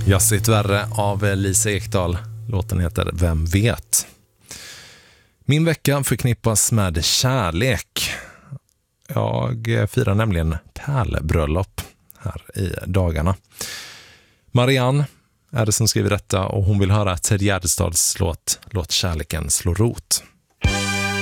Jazzigt värre av Lisa Ekdahl. Låten heter Vem vet? Min vecka förknippas med kärlek. Jag firar nämligen pärlbröllop här i dagarna. Marianne är det som skriver detta och hon vill höra Ted Gärdestads låt Låt kärleken slå rot.